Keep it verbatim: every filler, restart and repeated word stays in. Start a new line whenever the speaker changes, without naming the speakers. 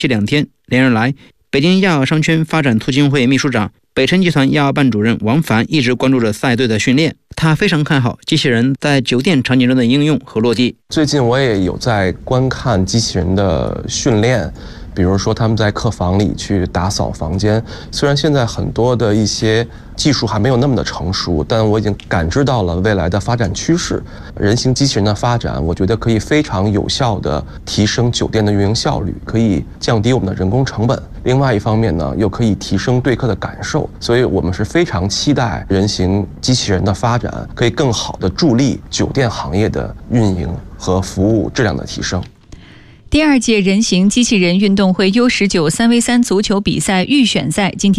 这两天，连日来，北京亚奥商圈发展促进会秘书长、北辰集团亚奥办主任王凡一直关注着赛队的训练。他非常看好机器人在酒店场景中的应用和落地。
最近我也有在观看机器人的训练，比如说他们在客房里去打扫房间。虽然现在很多的一些技术还没有那么的成熟，但我已经感知到了未来的发展趋势。人形机器人的发展，我觉得可以非常有效地提升酒店的运营效率，可以降低我们的人工成本。另外一方面呢，又可以提升对客的感受。所以我们是非常期待人形机器人的发展，可以更好地助力酒店行业的运营和服务质量的提升。
第二届人形机器人运动会 U 十九 三 V 三 足球比赛预选赛今天